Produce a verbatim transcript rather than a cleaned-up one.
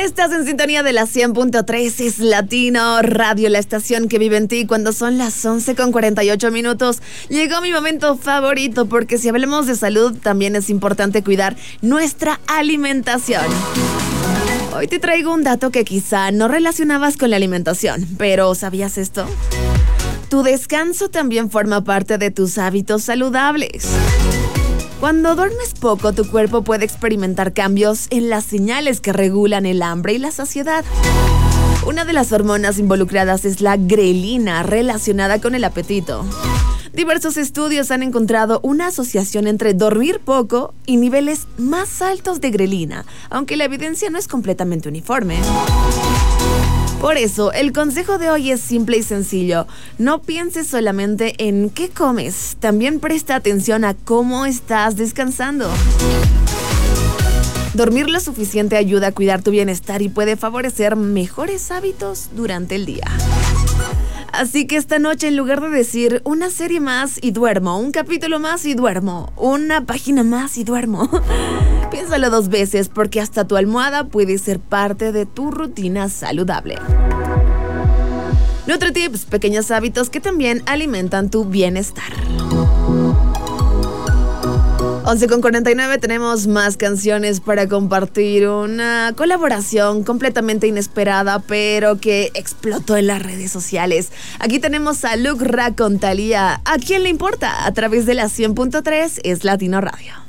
Estás en sintonía de la cien punto tres, es Latino Radio, la estación que vive en ti. Cuando son las once con cuarenta y ocho minutos, llegó mi momento favorito, porque si hablamos de salud, también es importante cuidar nuestra alimentación. Hoy te traigo un dato que quizá no relacionabas con la alimentación, pero ¿sabías esto? Tu descanso también forma parte de tus hábitos saludables. Cuando duermes poco, tu cuerpo puede experimentar cambios en las señales que regulan el hambre y la saciedad. Una de las hormonas involucradas es la grelina, relacionada con el apetito. Diversos estudios han encontrado una asociación entre dormir poco y niveles más altos de grelina, aunque la evidencia no es completamente uniforme. Por eso, el consejo de hoy es simple y sencillo. No pienses solamente en qué comes, también presta atención a cómo estás descansando. Dormir lo suficiente ayuda a cuidar tu bienestar y puede favorecer mejores hábitos durante el día. Así que esta noche, en lugar de decir una serie más y duermo, un capítulo más y duermo, una página más y duermo, piénsalo dos veces, porque hasta tu almohada puede ser parte de tu rutina saludable. NutriTips, pequeños hábitos que también alimentan tu bienestar. once con cuarenta y nueve, tenemos más canciones para compartir. Una colaboración completamente inesperada, pero que explotó en las redes sociales. Aquí tenemos a Luke Ra con Thalía. ¿A quién le importa? A través de la cien punto tres, es Latino Radio.